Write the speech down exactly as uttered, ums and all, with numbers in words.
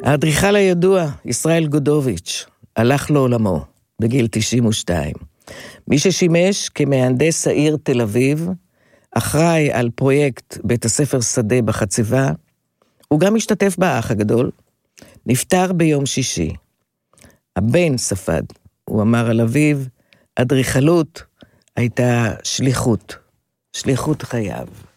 האדריכל הידוע, ישראל גודוביץ', הלך לעולמו בגיל תשעים ושתיים. מי ששימש כמהנדס העיר תל אביב, אחראי על פרויקט בית הספר שדה בחציבה, הוא גם השתתף באח הגדול, נפטר ביום שישי. הבן ספד, הוא אמר על אביו, אדריכלות הייתה שליחות, שליחות חייו.